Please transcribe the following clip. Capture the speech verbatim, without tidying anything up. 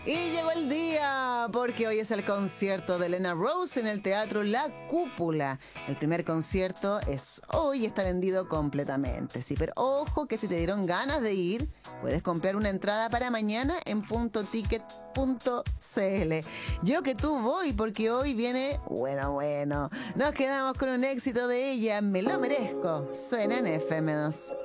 Y llegó el día, porque hoy es el concierto de Elena Rose en el Teatro La Cúpula. El primer concierto es hoy y está vendido completamente. Sí, pero ojo que si te dieron ganas de ir, puedes comprar una entrada para mañana en punto ticket punto c l. Yo que tú voy, porque hoy viene bueno, bueno. Nos quedamos con un éxito de ella, Me lo merezco. Suena en F M dos.